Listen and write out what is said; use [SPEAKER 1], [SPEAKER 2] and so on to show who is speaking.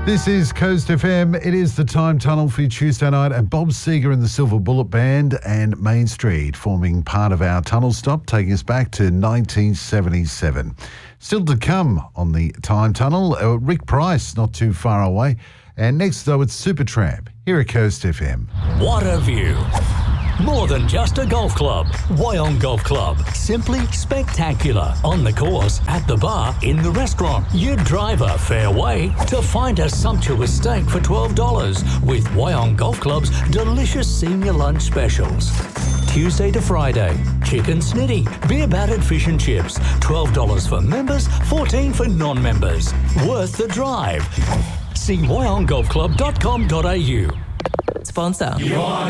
[SPEAKER 1] This is Coast FM. It is the Time Tunnel for your Tuesday night, and Bob Seger and the Silver Bullet Band and Main Street forming part of our tunnel stop, taking us back to 1977. Still to come on the Time Tunnel, Rick Price, not too far away. And next, though, it's Supertramp here at Coast FM.
[SPEAKER 2] What a view. More than just a golf club. Wyong Golf Club. Simply spectacular. On the course, at the bar, in the restaurant. You drive a fair way to find a sumptuous steak for $12 with Wyong Golf Club's delicious senior lunch specials. Tuesday to Friday, chicken snitty, beer battered fish and chips. $12 for members, $14 for non-members. Worth the drive. See wyonggolfclub.com.au.
[SPEAKER 3] Sponsor.